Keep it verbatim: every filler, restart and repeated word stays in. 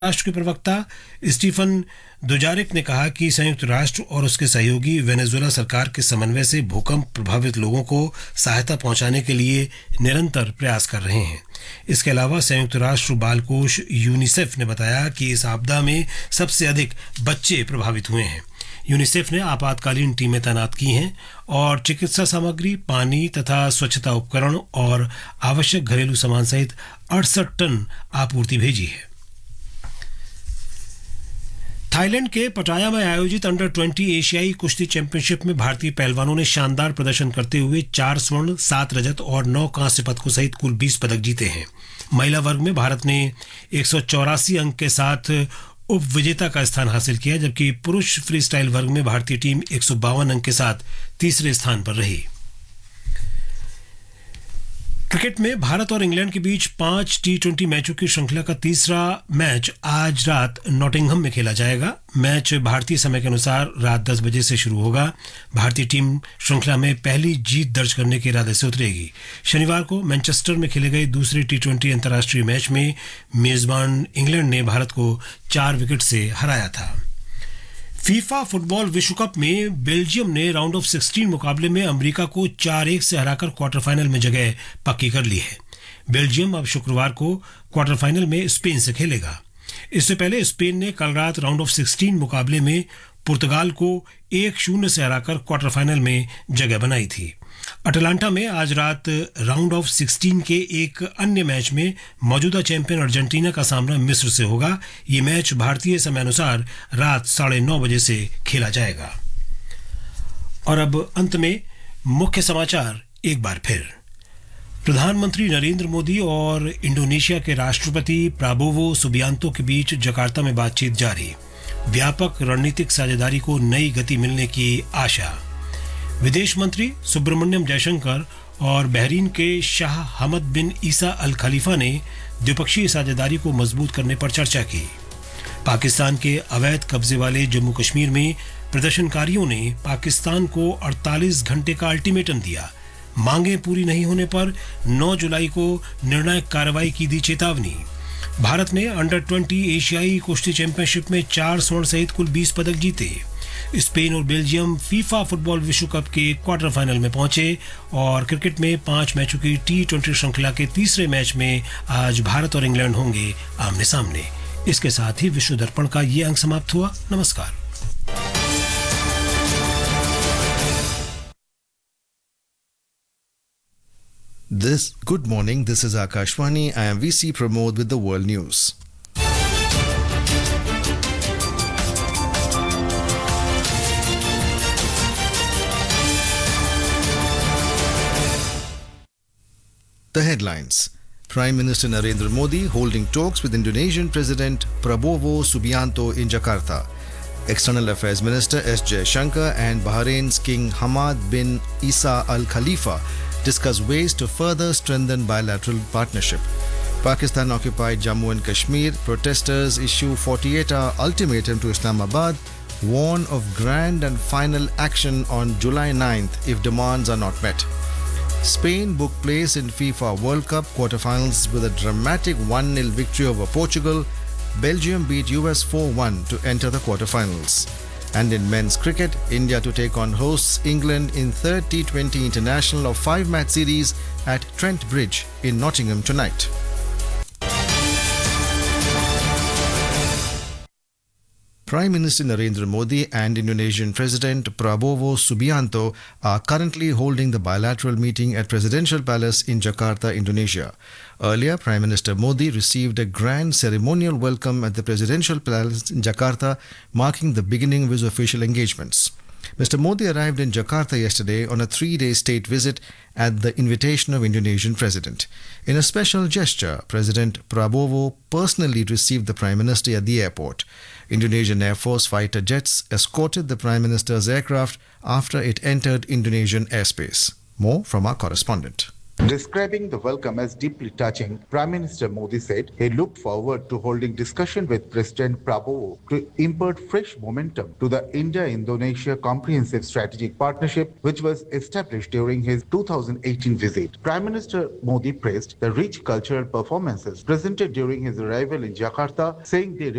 राष्ट्र के प्रवक्ता स्टीफन दुजारिक ने कहा कि संयुक्त राष्ट्र और उसके सहयोगी वेनेजुएला सरकार के समन्वय से भूकंप प्रभावित लोगों को सहायता पहुंचाने के लिए निरंतर प्रयास कर रहे हैं। इसके अलावा संयुक्त राष्ट्र बाल कोष यूनिसेफ ने बताया कि इस आपदा में सबसे अधिक बच्चे प्रभावित हुए हैं। यूनिसेफ ने आपातकालीन टीमें तैनात की हैं और चिकित्सा सामग्री, पानी तथा स्वच्छता उपकरण और आवश्यक घरेलू सामान सहित अड़सठ टन आपूर्ति भेजी है। थाईलैंड के पटाया में आयोजित अंडर ट्वेंटी एशियाई कुश्ती चैंपियनशिप में भारतीय पहलवानों ने शानदार प्रदर्शन करते हुए चार स्वर्ण, सात रजत और नौ कांस्य पदकों सहित कुल बीस पदक जीते हैं। महिला वर्ग में भारत ने एक सौ चौरासी अंक के साथ उप विजेता का स्थान हासिल किया, जबकि पुरुष फ्री स्टाइल वर्ग में भारतीय टीम एक सौ बावन अंक के साथ तीसरे स्थान पर रही। क्रिकेट में भारत और इंग्लैंड के बीच पांच टी ट्वेंटी मैचों की श्रृंखला का तीसरा मैच आज रात नॉटिंघम में खेला जाएगा। मैच भारतीय समय के अनुसार रात दस बजे से शुरू होगा। भारतीय टीम श्रृंखला में पहली जीत दर्ज करने के इरादे से उतरेगी। शनिवार को मैनचेस्टर में खेले गए दूसरे टी ट्वेंटी अंतर्राष्ट्रीय मैच में मेजबान इंग्लैंड ने भारत को चार विकेट से हराया था। फीफा फुटबॉल विश्व कप में बेल्जियम ने राउंड ऑफ सिक्सटीन मुकाबले में अमेरिका को चार एक से हराकर क्वार्टर फाइनल में जगह पक्की कर ली है। बेल्जियम अब शुक्रवार को क्वार्टर फाइनल में स्पेन से खेलेगा। इससे पहले स्पेन ने कल रात राउंड ऑफ सिक्सटीन मुकाबले में पुर्तगाल को एक शून्य से हराकर क्वार्टर फाइनल में जगह बनाई थी। अटलांटा में आज रात राउंड ऑफ सिक्सटीन के एक अन्य मैच में मौजूदा चैंपियन अर्जेंटीना का सामना मिस्र से होगा। ये मैच भारतीय समय अनुसार रात साढ़े नौ बजे से खेला जाएगा। और अब अंत में मुख्य समाचार एक बार फिर। प्रधानमंत्री नरेंद्र मोदी और इंडोनेशिया के राष्ट्रपति प्राबोवो सुबियांतो के बीच जकार्ता में बातचीत जारी। व्यापक रणनीतिक साझेदारी को नई गति मिलने की आशा। विदेश मंत्री सुब्रमण्यम जयशंकर और बहरीन के शाह हमद बिन ईसा अल खलीफा ने द्विपक्षीय साझेदारी को मजबूत करने पर चर्चा की। पाकिस्तान के अवैध कब्जे वाले जम्मू कश्मीर में प्रदर्शनकारियों ने पाकिस्तान को अड़तालीस घंटे का अल्टीमेटम दिया। मांगे पूरी नहीं होने पर नौ जुलाई को निर्णायक कार्रवाई की दी चेतावनी। भारत ने अंडर ट्वेंटी एशियाई कुश्ती चैंपियनशिप में चार स्वर्ण सहित कुल बीस पदक जीते। स्पेन और बेल्जियम फीफा फुटबॉल विश्व कप के क्वार्टर फाइनल में पहुंचे। और क्रिकेट में पांच मैचों की टी ट्वेंटी श्रृंखला के तीसरे मैच में आज भारत और इंग्लैंड होंगे आमने सामने। इसके साथ ही विश्व दर्पण का ये अंक समाप्त हुआ। नमस्कार। This good morning. This is Akashvani. I am V C Pramod with the world news. The headlines. Prime Minister Narendra Modi holding talks with Indonesian President Prabowo Subianto in Jakarta. External Affairs Minister S. Jaishankar and Bahrain's King Hamad bin Isa Al Khalifa discuss ways to further strengthen bilateral partnership. Pakistan-occupied Jammu and Kashmir protesters issue forty-eight hour ultimatum to Islamabad, warn of grand and final action on July ninth if demands are not met. Spain booked place in FIFA World Cup quarterfinals with a dramatic one nil victory over Portugal. Belgium beat U S four one to enter the quarterfinals. And in men's cricket, India to take on hosts England in third T twenty international of five-match series at Trent Bridge in Nottingham tonight. Prime Minister Narendra Modi and Indonesian President Prabowo Subianto are currently holding the bilateral meeting at Presidential Palace in Jakarta, Indonesia. Earlier, Prime Minister Modi received a grand ceremonial welcome at the Presidential Palace in Jakarta, marking the beginning of his official engagements. Mister Modi arrived in Jakarta yesterday on a three-day state visit at the invitation of Indonesian President. In a special gesture, President Prabowo personally received the Prime Minister at the airport. Indonesian Air Force fighter jets escorted the Prime Minister's aircraft after it entered Indonesian airspace. More from our correspondent. Describing the welcome as deeply touching, Prime Minister Modi said he looked forward to holding discussion with President Prabowo to impart fresh momentum to the India-Indonesia Comprehensive Strategic Partnership, which was established during his two thousand eighteen visit. Prime Minister Modi praised the rich cultural performances presented during his arrival in Jakarta, saying they